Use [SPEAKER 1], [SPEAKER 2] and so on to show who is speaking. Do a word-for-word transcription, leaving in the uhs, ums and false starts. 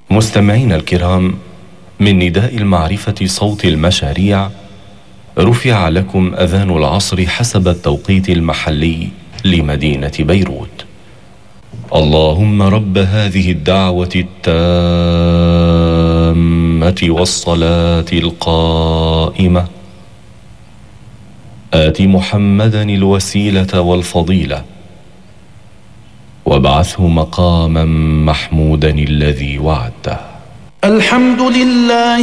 [SPEAKER 1] مستمعين الكرام، من نداء المعرفة صوت المشاريع رفع لكم أذان العصر حسب التوقيت المحلي لمدينة بيروت. اللهم رب هذه الدعوة التامة والصلاة القائمة آت محمدا الوسيلة والفضيلة وابعثه مقاما محمودا الذي وعدته.
[SPEAKER 2] الحمد لله